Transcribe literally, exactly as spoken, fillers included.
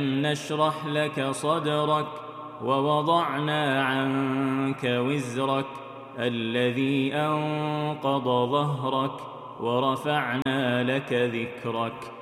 نشرح لك صدرك ووضعنا عنك وزرك الذي أنقض ظهرك ورفعنا لك ذكرك